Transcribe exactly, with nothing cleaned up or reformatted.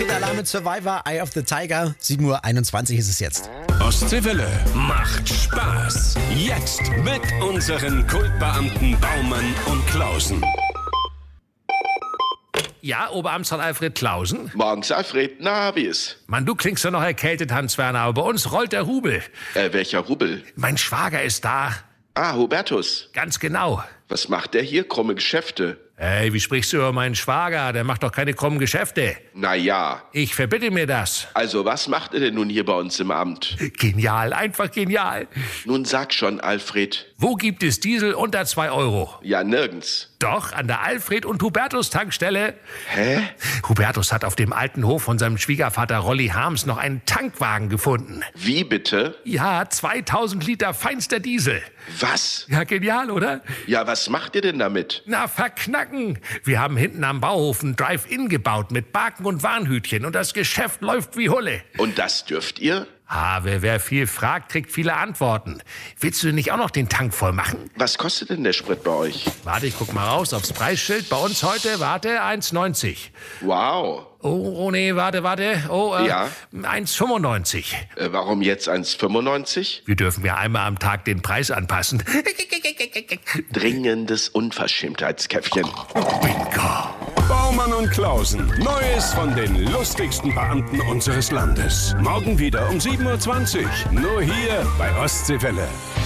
Hit-Alarm mit Survivor, Eye of the Tiger. sieben Uhr einundzwanzig ist es jetzt. Ostseewelle macht Spaß. Jetzt mit unseren Kultbeamten Baumann und Klausen. Ja, Oberamtsrat Alfred Klausen? Morgens, Alfred. Na, wie ist? Mann, du klingst doch noch erkältet, Hans-Werner, aber bei uns rollt der Rubel. Äh, welcher Rubel? Mein Schwager ist da. Ah, Hubertus. Ganz genau. Was macht der hier? Krumme Geschäfte. Hey, wie sprichst du über meinen Schwager? Der macht doch keine krummen Geschäfte. Na ja. Ich verbitte mir das. Also, was macht er denn nun hier bei uns im Amt? Genial, einfach genial. Nun sag schon, Alfred. Wo gibt es Diesel unter zwei Euro? Ja, nirgends. Doch, an der Alfred- und Hubertus-Tankstelle. Hä? Hubertus hat auf dem alten Hof von seinem Schwiegervater Rolli Harms noch einen Tankwagen gefunden. Wie bitte? Ja, zweitausend Liter feinster Diesel. Was? Ja, genial, oder? Ja, was macht ihr denn damit? Na, verknacken. Wir haben hinten am Bauhof ein Drive-In gebaut mit Baken und Warnhütchen und das Geschäft läuft wie Hulle. Und das dürft ihr? Ah, wer, wer viel fragt, kriegt viele Antworten. Willst du nicht auch noch den Tank voll machen? Was kostet denn der Sprit bei euch? Warte, ich guck mal raus aufs Preisschild. Bei uns heute, warte, eins neunzig. Wow. Oh, oh nee, warte, warte. Oh, äh, Ja? eins fünfundneunzig. Äh, warum jetzt eins fünfundneunzig? Wir dürfen ja einmal am Tag den Preis anpassen. Dringendes Unverschämtheitskäffchen. Bingo. Baumann und Klausen. Neues von den lustigsten Beamten unseres Landes. Morgen wieder um sieben Uhr zwanzig. Nur hier bei Ostseewelle.